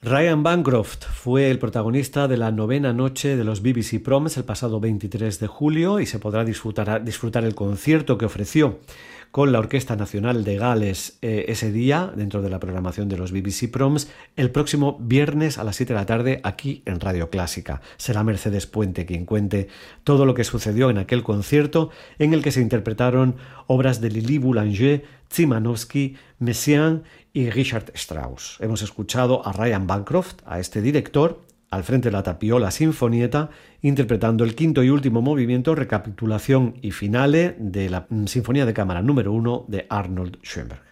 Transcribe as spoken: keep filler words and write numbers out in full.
Ryan Bancroft fue el protagonista de la novena noche de los B B C Proms el pasado veintitrés de julio y se podrá disfrutar, disfrutar el concierto que ofreció con la Orquesta Nacional de Gales eh, ese día dentro de la programación de los B B C Proms el próximo viernes a las siete de la tarde aquí en Radio Clásica. Será Mercedes Puente quien cuente todo lo que sucedió en aquel concierto en el que se interpretaron obras de Lili Boulanger, Szymanowski, Messiaen y Richard Strauss. Hemos escuchado a Ryan Bancroft, a este director, al frente de la Tapiola Sinfonietta, interpretando el quinto y último movimiento, recapitulación y finale de la Sinfonía de Cámara número uno de Arnold Schoenberg.